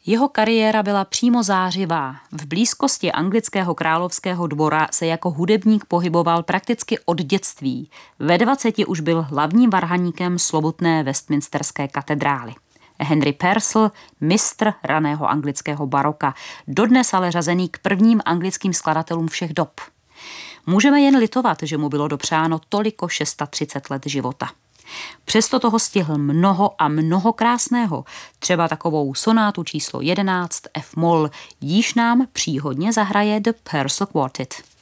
Jeho kariéra byla přímo zářivá. V blízkosti anglického královského dvora se jako hudebník pohyboval prakticky od dětství. Ve 20 už byl hlavním varhaníkem slovutné Westminsterské katedrály. Henry Purcell, mistr raného anglického baroka, dodnes ale řazený k prvním anglickým skladatelům všech dob. Můžeme jen litovat, že mu bylo dopřáno toliko 630 let života. Přesto toho stihl mnoho a mnoho krásného, třeba takovou sonátu číslo 11 F-moll, jíž nám příhodně zahraje The Purcell Quartet.